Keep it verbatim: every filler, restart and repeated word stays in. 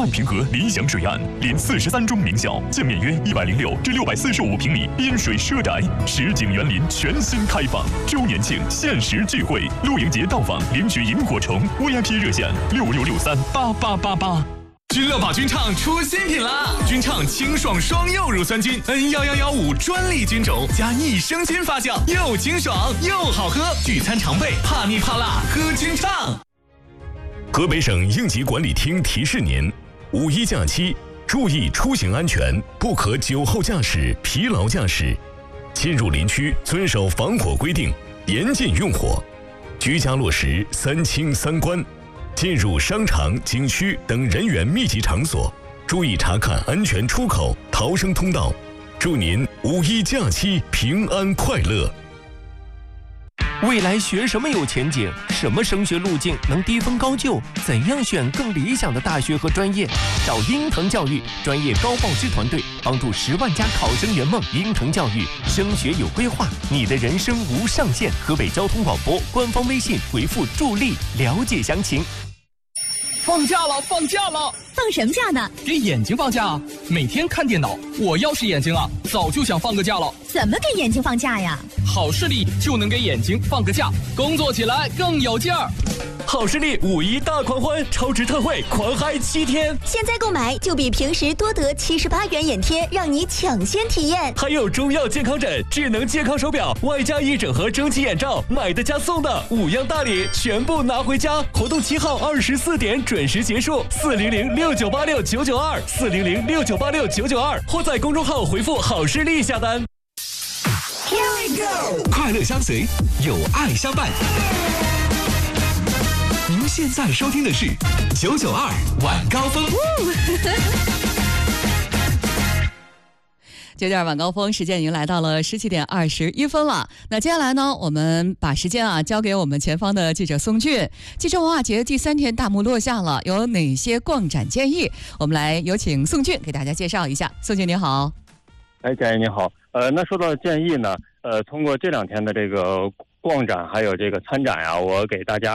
太平河理想水岸，临四十三中名校，建面约一百零六至六百四十五平米滨水奢宅，实景园林全新开放，周年庆限时聚会，露营节到访领取萤火虫 V I P 热线六六六三八八八八。 君乐宝君唱出新品啦！君唱清爽双柚乳酸菌 N 一一一五专利菌种加益生菌发酵，又清爽又好喝，聚餐常备，怕腻怕辣喝君唱。 河北省应急管理厅提示您：五一假期注意出行安全，不可酒后驾驶、疲劳驾驶。进入林区遵守防火规定，严禁用火。居家落实三清三关。进入商场、景区等人员密集场所，注意查看安全出口、逃生通道。祝您五一假期平安快乐。 未来学什么有前景？什么升学路径能低分高就？怎样选更理想的大学和专业？找鹰腾教育专业高报师团队，帮助十万家考生圆梦。鹰腾教育升学有规划，你的人生无上限。河北交通广播官方微信回复助力了解详情。 放假了，放假了！ 放什么假呢？ 给眼睛放假啊！每天看电脑，我要是眼睛啊，早就想放个假了。 怎么给眼睛放假呀？ 好视力就能给眼睛放个假，工作起来更有劲儿。 好视力五一大狂欢，超值特惠，狂嗨七天！ 现在购买就比平时多得七十八元眼贴，让你抢先体验。 还有中药健康枕、智能健康手表，外加一整盒蒸汽眼罩，买的加送的，五样大礼全部拿回家。活动七号二十四点准时结束，四零零六九八六九九二，四零零六九八六九九二，或在公众号回复好视力下单。 Here we go， 快乐相随，有爱相伴。您现在收听的是九九二晚高峰。 九点晚高峰，时间已经来到了十七点二十一分了。那接下来呢，我们把时间啊交给我们前方的记者宋俊。汽车文化节第三天大幕落下了，有哪些逛展建议？我们来有请宋俊给大家介绍一下。宋俊你好。 哎，佳怡你好。呃，那说到建议呢，呃，通过这两天的这个逛展还有这个参展呀、啊，我给大家